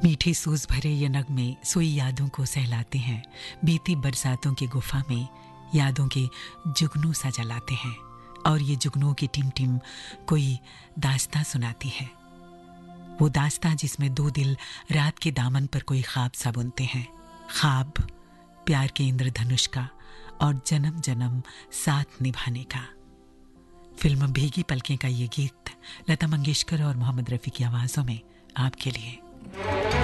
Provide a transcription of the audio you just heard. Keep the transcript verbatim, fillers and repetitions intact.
मीठे सूज भरे ये नगमे सोई यादों को सहलाते हैं। बीती बरसातों की गुफा में यादों के जुगनू सा जलाते हैं और ये जुगनू की टिम टिम कोई दास्तां सुनाती है। वो दास्तां जिसमें दो दिल रात के दामन पर कोई ख्वाब सा बुनते हैं। ख्वाब प्यार के इंद्रधनुष का और जन्म जन्म साथ निभाने का। फिल्म भीगी पलकें का ये गीत लता मंगेशकर और मोहम्मद रफ़ी की आवाज़ों में आपके लिए।